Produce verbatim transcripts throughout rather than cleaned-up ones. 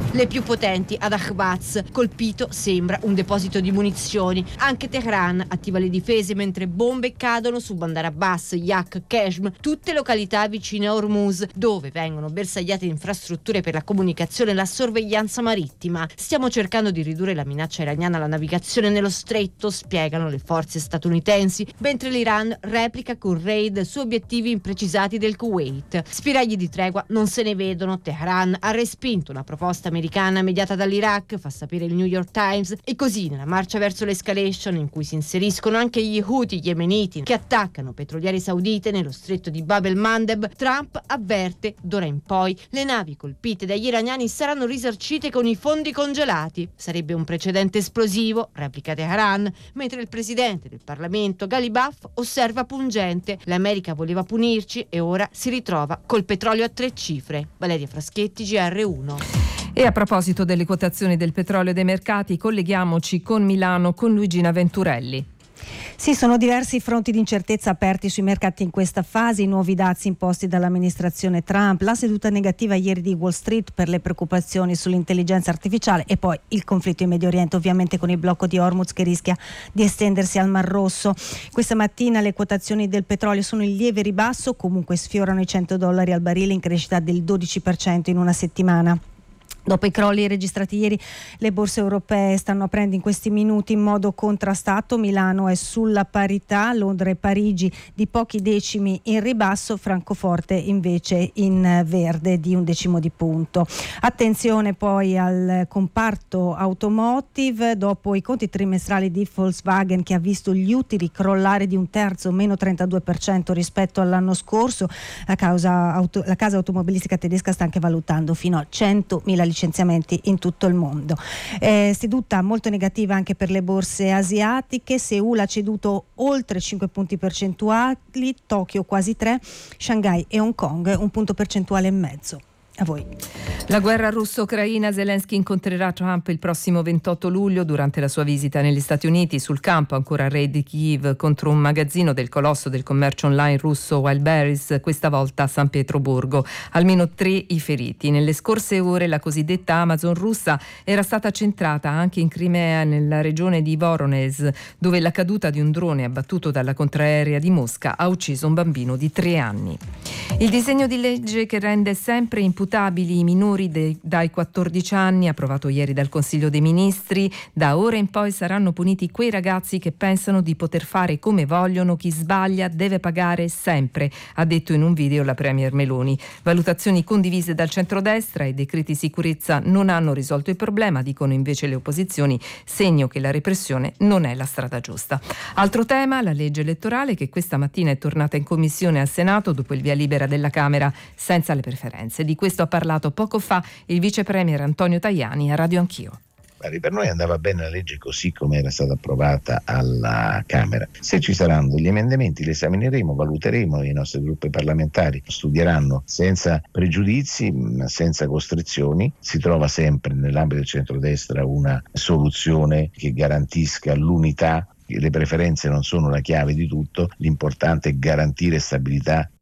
le più potenti ad Ahvaz. Colpito sembra un deposito di munizioni. Anche Teheran attiva le difese mentre bombe cadono su Bandar Abbas, Yak, Keshm, tutte località vicine a Hormuz, dove vengono bersagliate infrastrutture per la comunicazione e la sorveglianza marittima. Stiamo cercando di ridurre la minaccia iraniana alla navigazione nello stretto, spiegano le forze statunitensi, mentre l'Iran replica con raid su obiettivi imprecisati del Kuwait. Spiragli di tregua non se ne vedono. Teheran ha respinto una proposta americana mediata dall'Iraq, fa sapere il New York Times, e così nella marcia verso l'escalation, in cui si inseriscono anche gli Houthi yemeniti che attaccano petroliere saudite nello stretto di Bab el-Mandeb, Trump avverte: d'ora in poi le navi colpite dagli iraniani saranno risarcite con i fondi congelati. Sarebbe un precedente esplosivo, replica Teheran, mentre il presidente del Parlamento Ghalibaf osserva pungente: l'America voleva punirci e ora si ritrova col petrolio a tre cifre. Valeria Fraschetti, G R uno. E a proposito delle quotazioni del petrolio e dei mercati, colleghiamoci con Milano con Luigina Venturelli. Sì, sono diversi i fronti di incertezza aperti sui mercati in questa fase, i nuovi dazi imposti dall'amministrazione Trump, la seduta negativa ieri di Wall Street per le preoccupazioni sull'intelligenza artificiale e poi il conflitto in Medio Oriente, ovviamente con il blocco di Hormuz che rischia di estendersi al Mar Rosso. Questa mattina le quotazioni del petrolio sono in lieve ribasso, comunque sfiorano i cento dollari al barile, in crescita del dodici per cento in una settimana. Dopo i crolli registrati ieri, le borse europee stanno aprendo in questi minuti in modo contrastato. Milano è sulla parità, Londra e Parigi di pochi decimi in ribasso, Francoforte invece in verde di un decimo di punto. Attenzione poi al comparto automotive, dopo i conti trimestrali di Volkswagen che ha visto gli utili crollare di un terzo, meno trentadue per cento rispetto all'anno scorso. La, causa auto, la casa automobilistica tedesca sta anche valutando fino a centomila licenziamenti in tutto il mondo. Eh, seduta molto negativa anche per le borse asiatiche. Seul ha ceduto oltre cinque punti percentuali, Tokyo quasi tre, Shanghai e Hong Kong un punto percentuale e mezzo. A voi. La guerra russo-ucraina. Zelensky incontrerà Trump il prossimo ventotto luglio durante la sua visita negli Stati Uniti. Sul campo ancora raid di Kiev contro un magazzino del colosso del commercio online russo Wildberries, questa volta a San Pietroburgo. Almeno tre i feriti. Nelle scorse ore la cosiddetta Amazon russa era stata centrata anche in Crimea, nella regione di Voronezh, dove la caduta di un drone abbattuto dalla contraerea di Mosca ha ucciso un bambino di tre anni. Il disegno di legge che rende sempre imputabili i minori de, dai quattordici anni, approvato ieri dal Consiglio dei Ministri, da ora in poi saranno puniti quei ragazzi che pensano di poter fare come vogliono. Chi sbaglia deve pagare sempre, ha detto in un video la Premier Meloni. Valutazioni condivise dal centrodestra. I decreti sicurezza non hanno risolto il problema, dicono invece le opposizioni, segno che la repressione non è la strada giusta. Altro tema, la legge elettorale, che questa mattina è tornata in commissione al Senato dopo il via libera della Camera senza le preferenze. Di questo ha parlato poco fa il vice premier Antonio Tajani a Radio Anch'io. Per noi andava bene la legge così come era stata approvata alla Camera. Se ci saranno degli emendamenti li esamineremo, valuteremo, i nostri gruppi parlamentari studieranno senza pregiudizi, senza costrizioni. Si trova sempre nell'ambito del centrodestra una soluzione che garantisca l'unità. Le preferenze non sono la chiave di tutto, l'importante è garantire stabilità.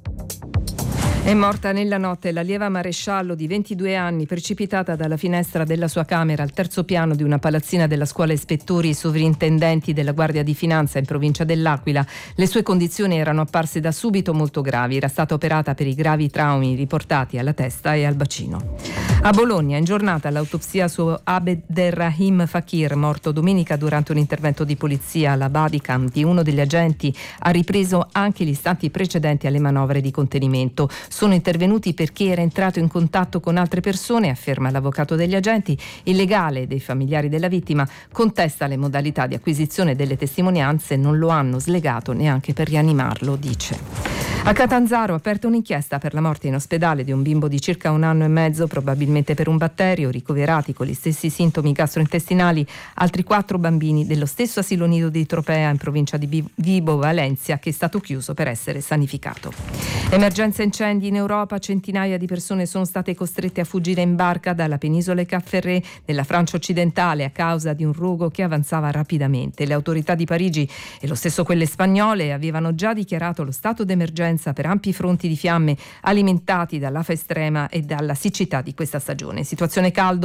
È morta nella notte l'allieva maresciallo di ventidue anni, precipitata dalla finestra della sua camera al terzo piano di una palazzina della scuola ispettori e sovrintendenti della Guardia di Finanza in provincia dell'Aquila. Le sue condizioni erano apparse da subito molto gravi. Era stata operata per i gravi traumi riportati alla testa e al bacino. A Bologna, in giornata, l'autopsia su Abderrahim Fakir, morto domenica durante un intervento di polizia. La bodycam di uno degli agenti ha ripreso anche gli istanti precedenti alle manovre di contenimento. Sono intervenuti perché era entrato in contatto con altre persone, afferma l'avvocato degli agenti. Il legale dei familiari della vittima contesta le modalità di acquisizione delle testimonianze, non lo hanno slegato neanche per rianimarlo, dice. A Catanzaro ha aperto un'inchiesta per la morte in ospedale di un bimbo di circa un anno e mezzo, probabilmente per un batterio. Ricoverati con gli stessi sintomi gastrointestinali altri quattro bambini dello stesso asilo nido di Tropea in provincia di Vibo Valentia, che è stato chiuso per essere sanificato. Emergenza incendi in Europa. Centinaia di persone sono state costrette a fuggire in barca dalla penisola Cap Ferret nella Francia occidentale a causa di un rogo che avanzava rapidamente. Le autorità di Parigi e lo stesso quelle spagnole avevano già dichiarato lo stato d'emergenza per ampi fronti di fiamme alimentati dall'afa estrema e dalla siccità di questa stagione. Situazione caldo